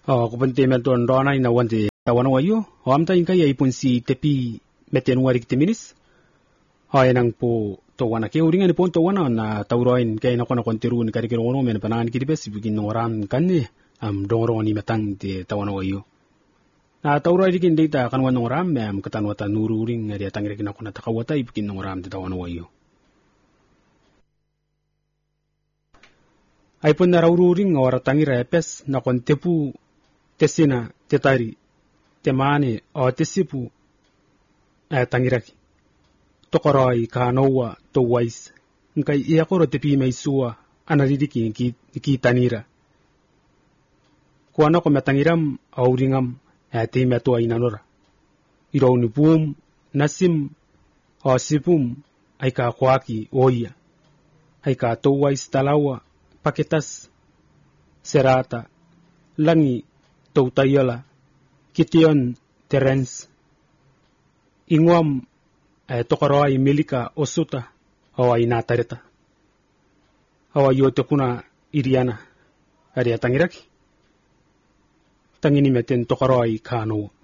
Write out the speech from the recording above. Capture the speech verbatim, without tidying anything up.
O kupente meton dona ina wante tawana wayo. O amta inka ya ipun si tepi meten warik timinis. O enang po to wana ke uringa ni pon to wana na tauroin ke na kona kontiru ni karikiro ono men panan kidipes bikin ngoram kanne am dongro ni metang te tawana wayo. Na tauroi dikin data kan wan ngoram mem ketan wata nuru ring ngari tangire kina kona takawata bikin ngoram te tawana wayo. Ai pun na raururing ora tangira epes na kon tepu tesina tetari temane o tesipu e tangiraki tokoroi kanowa to wais nkai ia koro tepi maisua anaridiki ki ki tanira kuana ko metangiram auringam e time to inanora ironi pum nasim o sipum aika kwaki oia aika to wais talawa paketas serata langi tautayala kition terens ingwam eh, tokoroi milika osuta awa inatareta awa yote kuna iriana ari tangiraki tangini meten tokoroi kano